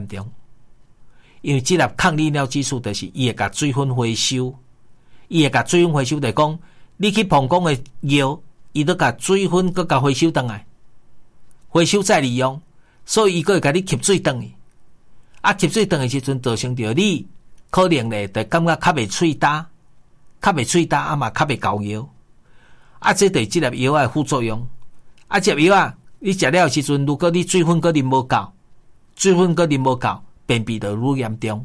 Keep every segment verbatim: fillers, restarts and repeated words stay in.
严重。因为这粒抗利尿激素就是伊会甲水分回收，伊会甲水分回收，就是讲你去膀胱的药，伊都甲水分搁甲回收倒来，回收再利用，所以伊搁会甲你吸水倒去。啊，吸水倒的时阵，造成着你可能咧，就感觉较袂喙焦，较袂喙焦，啊嘛较袂够药。啊，这就是这粒药的副作用。啊，这粒药啊，你食了的时阵，如果你水分搁啉无够，水分搁啉无够，便秘就愈严重。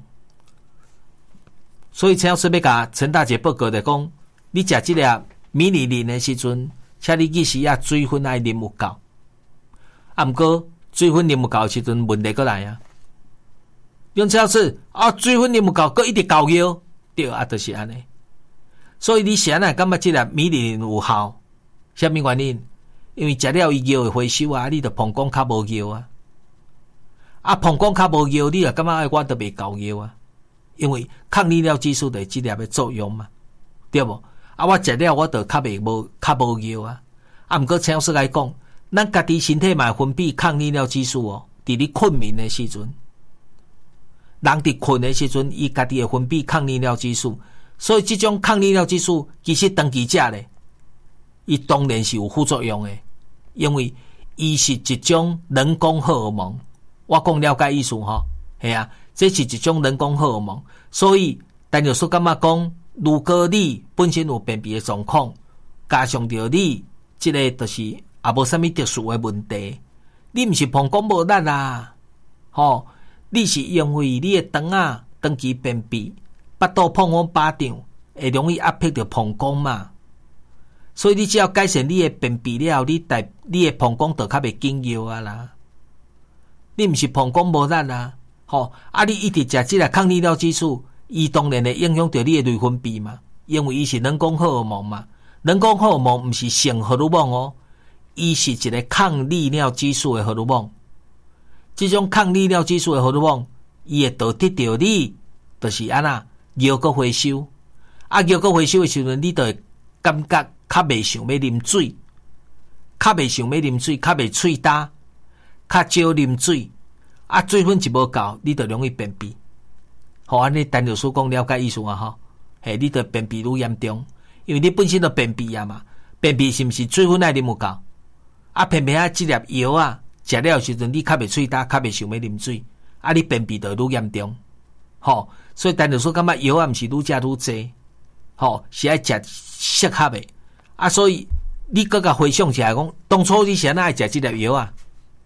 所以陈老师要甲陈大姐报告的讲，你食这粒米里林的时阵，请你记时啊，水分爱啉有够。啊，毋过水分啉有够的时阵，问题搁来啊。用陈老师啊，水分啉有够，搁一直够药，对啊，就是安尼。所以你是安尼感觉这粒米里林有效？什么原因？因为食了伊药会回收啊，你著膀胱较无药啊。啊，膀胱较无药，你也感觉爱我都袂够药啊。因为抗利尿激素就是这粒的作用嘛，对无？啊，我食了我著较袂无较无药啊。啊，毋过陈老师来讲，咱家己身体嘛分泌抗利尿激素哦。伫你困眠的时阵，人伫困的时阵，伊家己会分泌抗利尿激素，所以这种抗利尿激素其实长期食咧，伊当然是有副作用的，因为伊是一种人工荷尔蒙。我讲了解意思吼，系啊，这是一种人工荷尔蒙，所以但有说感觉讲，如果你本身有便秘的状况，加上着你这个就是也无啥物特殊的问题，你毋是膀胱无力啊，吼。你是因为你的肠啊长期便秘，腹肚碰风巴掌，会容易压迫到膀胱嘛。所以你只要改善你的便秘了，你大你的膀胱就较袂紧腰啊啦。你毋是膀胱无力啊，吼啊！你一直食即个抗利尿激素，伊当然会影响到你的内分泌嘛，因为伊是人工荷尔蒙嘛。人工荷尔蒙毋是性荷尔蒙哦，伊是一个抗利尿激素的荷尔蒙。这种抗利尿激素的荷尔蒙，伊会导致到你，就是安那尿个回收，啊尿个回收的时阵，你就会感觉较袂想要啉水，较袂想要啉水，较袂喙焦，较少啉水，啊水分一无够，你就容易便秘。好，安尼陈律师讲了解意思啊吼，嘿，你就便秘愈严重，因为你本身就便秘啊嘛，便秘是毋是水分爱啉有够？啊偏偏啊这粒药啊。食了的时阵，你较袂喙焦，较袂想要啉水，啊，你便秘就愈严重，吼、哦。所以，陈律师感觉药啊，毋是愈食愈侪，吼、哦，是爱食适合的。啊，所以你搁甲回想起来讲，当初你是安怎爱食这粒药啊？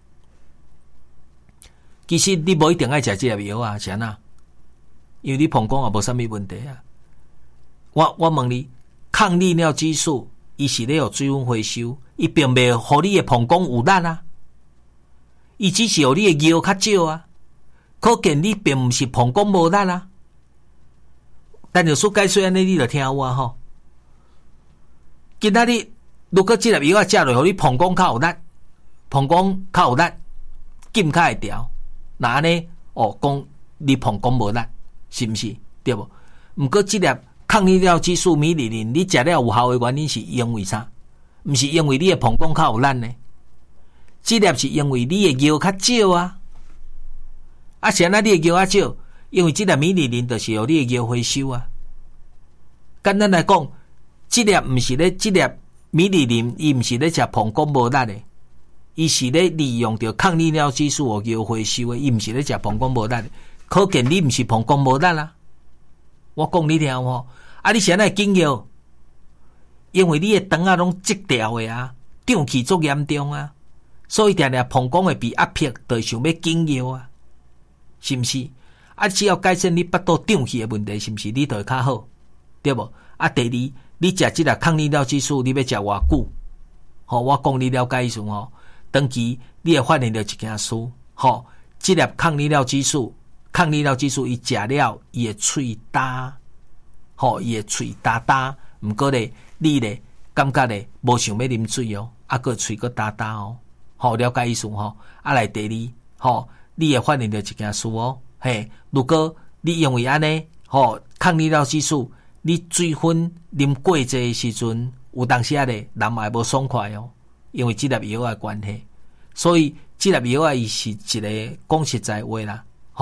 其实你无一定爱食这粒药啊，是安怎？因为你膀胱也无啥物问题啊。我我问你，抗利尿激素，伊是咧有水分回收，伊并袂互你的膀胱有力啊。伊只是互你的药较少啊，可见你并毋是膀胱无力啊。但就说解说安尼，你就听有啊吼。今仔日如果这粒药啊食落，互你膀胱较有力，膀胱较有力，筋较会调，那安尼哦，讲你膀胱无力，是毋是？对无？毋过这粒抗利尿激素米里林，你食了有效的原因是因为啥？毋是因为你的膀胱较有力呢？这粒是因为你的药较少啊，啊，是安那你的药较少，因为这粒米里林就是由你的药回收啊。简单来讲，这粒毋是咧，这粒米里林伊毋是咧食膀胱无力的，伊是咧利用着抗利尿激素的药回收的，伊毋是咧食膀胱无力的。可见你毋是膀胱无力啦。我讲你听吼，啊，你是安那紧药，因为你的肠啊拢积掉的啊，胀气足严重啊。所以定定膀胱会被压迫，就想要紧药啊，是毋是？啊，只要改善你腹肚胀气的问题，是毋是你就会较好，对无？啊，第二，你食即个抗利尿激素，你要食偌久？吼、哦，我讲你了解意思吼。长期你会发现到一件事，吼、哦，即粒抗利尿激素，抗利尿激素伊食了，伊会喙焦，吼、哦，伊会喙焦焦，毋过咧，你咧感觉咧无想要啉水哦，啊，个喙个焦焦哦。好，了解意思吼，啊来第二，吼，你会发现到一件事哦，嘿，如果你因为安尼，吼，抗利尿激素，你水分啉过济的时阵，有当时啊咧，人嘛会无爽快哦，因为这粒药的关系，所以这粒药啊，伊是一个讲实在话啦，